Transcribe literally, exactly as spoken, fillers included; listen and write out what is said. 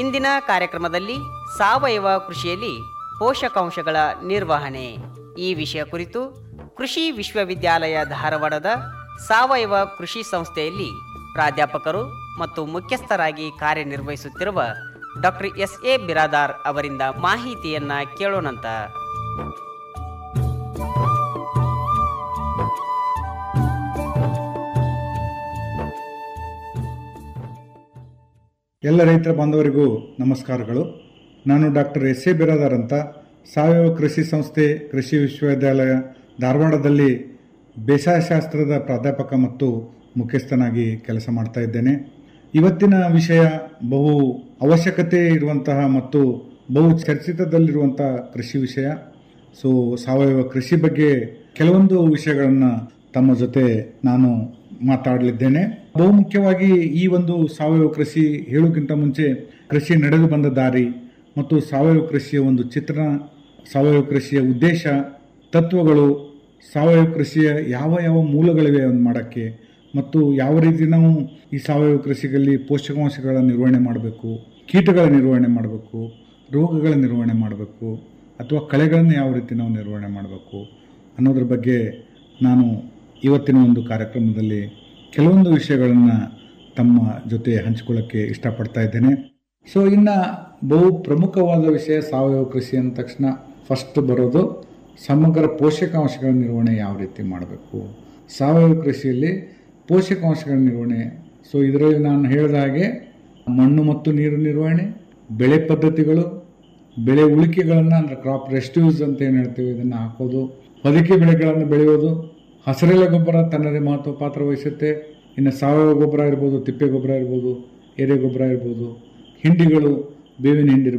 ಇಂದಿನ ಕಾರ್ಯಕ್ರಮದಲ್ಲಿ ಸಾವಯವ ಕೃಷಿಯಲ್ಲಿ ಪೋಷಕಾಂಶಗಳ ನಿರ್ವಹಣೆ ಈ ವಿಷಯ ಕುರಿತು ಕೃಷಿ ವಿಶ್ವವಿದ್ಯಾಲಯ ಧಾರವಾಡದ ಸಾವಯವ ಕೃಷಿ ಸಂಸ್ಥೆಯಲ್ಲಿ ಪ್ರಾಧ್ಯಾಪಕರು ಮತ್ತು ಮುಖ್ಯಸ್ಥರಾಗಿ ಕಾರ್ಯನಿರ್ವಹಿಸುತ್ತಿರುವ ಡಾಕ್ಟರ್ ಎಸ್ ಎ ಬಿರಾದಾರ್ ಅವರಿಂದ ಮಾಹಿತಿಯನ್ನ ಕೇಳೋಣಂತ. ಎಲ್ಲ ರೈತರ ಬಾಂಧವರಿಗೂ ನಮಸ್ಕಾರಗಳು. ನಾನು ಡಾಕ್ಟರ್ ಎಸ್ ಎ ಬಿರಾದಾರ್ ಅಂತ ಸಾವಯವ ಕೃಷಿ ಸಂಸ್ಥೆ ಕೃಷಿ ವಿಶ್ವವಿದ್ಯಾಲಯ ಧಾರವಾಡದಲ್ಲಿ ಬೇಸಾಯ ಶಾಸ್ತ್ರದ ಪ್ರಾಧ್ಯಾಪಕ ಮತ್ತು ಮುಖ್ಯಸ್ಥನಾಗಿ ಕೆಲಸ ಮಾಡ್ತಾ ಇದ್ದೇನೆ. ಇವತ್ತಿನ ವಿಷಯ ಬಹು ಅವಶ್ಯಕತೆ ಇರುವಂತಹ ಮತ್ತು ಬಹು ಚರ್ಚಿತದಲ್ಲಿರುವಂತಹ ಕೃಷಿ ವಿಷಯ. ಸೊ ಸಾವಯವ ಕೃಷಿ ಬಗ್ಗೆ ಕೆಲವೊಂದು ವಿಷಯಗಳನ್ನು ತಮ್ಮ ಜೊತೆ ನಾನು ಮಾತಾಡಲಿದ್ದೇನೆ. ಬಹುಮುಖ್ಯವಾಗಿ ಈ ಒಂದು ಸಾವಯವ ಕೃಷಿ ಹೇಳೋಕ್ಕಿಂತ ಮುಂಚೆ ಕೃಷಿ ನಡೆದು ಬಂದ ದಾರಿ ಮತ್ತು ಸಾವಯವ ಕೃಷಿಯ ಒಂದು ಚಿತ್ರಣ, ಸಾವಯವ ಕೃಷಿಯ ಉದ್ದೇಶ, ತತ್ವಗಳು, ಸಾವಯವ ಕೃಷಿಯ ಯಾವ ಯಾವ ಮೂಲಗಳಿವೆ ಒಂದು ಮಾಡೋಕ್ಕೆ ಮತ್ತು ಯಾವ ರೀತಿ ನಾವು ಈ ಸಾವಯವ ಕೃಷಿಯಲ್ಲಿ ಪೋಷಕಾಂಶಗಳ ನಿರ್ವಹಣೆ ಮಾಡಬೇಕು, ಕೀಟಗಳ ನಿರ್ವಹಣೆ ಮಾಡಬೇಕು, ರೋಗಗಳ ನಿರ್ವಹಣೆ ಮಾಡಬೇಕು ಅಥವಾ ಕಳೆಗಳನ್ನು ಯಾವ ರೀತಿ ನಾವು ನಿರ್ವಹಣೆ ಮಾಡಬೇಕು ಅನ್ನೋದ್ರ ಬಗ್ಗೆ ನಾನು ಇವತ್ತಿನ ಒಂದು ಕಾರ್ಯಕ್ರಮದಲ್ಲಿ ಕೆಲವೊಂದು ವಿಷಯಗಳನ್ನು ತಮ್ಮ ಜೊತೆ ಹಂಚಿಕೊಳ್ಳೋಕ್ಕೆ ಇಷ್ಟಪಡ್ತಾ ಇದ್ದೇನೆ. ಸೊ ಇನ್ನು ಬಹು ಪ್ರಮುಖವಾದ ವಿಷಯ ಸಾವಯವ ಕೃಷಿ ಅಂದ ತಕ್ಷಣ ಫಸ್ಟ್ ಬರೋದು ಸಮಗ್ರ ಪೋಷಕಾಂಶಗಳ ನಿರ್ವಹಣೆ ಯಾವ ರೀತಿ ಮಾಡಬೇಕು. ಸಾವಯವ ಕೃಷಿಯಲ್ಲಿ ಪೋಷಕಾಂಶಗಳ ನಿರ್ವಹಣೆ, ಸೊ ಇದರಲ್ಲಿ ನಾನು ಹೇಳಿದ ಹಾಗೆ ಮಣ್ಣು ಮತ್ತು ನೀರು ನಿರ್ವಹಣೆ, ಬೆಳೆ ಪದ್ಧತಿಗಳು, ಬೆಳೆ ಉಳಿಕೆಗಳನ್ನು ಅಂದರೆ ಕ್ರಾಪ್ ರೆಸ್ಟ್ಯೂಸ್ ಅಂತ ಏನು ಹೇಳ್ತೀವಿ ಇದನ್ನು ಹಾಕೋದು, ಹೊದಿಕೆ ಬೆಳೆಗಳನ್ನು ಬೆಳೆಯೋದು, ಹಸಿರೆಲೆ ಗೊಬ್ಬರ ತನ್ನದೇ ಮಹತ್ವ ಪಾತ್ರ ವಹಿಸುತ್ತೆ. ಇನ್ನು ಸಾವಯವ ಗೊಬ್ಬರ ಇರ್ಬೋದು, ತಿಪ್ಪೆ ಗೊಬ್ಬರ ಇರ್ಬೋದು, ಎರೆ ಗೊಬ್ಬರ ಇರ್ಬೋದು, ಹಿಂಡಿಗಳು, ಬೇವಿನ ಹಿಂಡಿ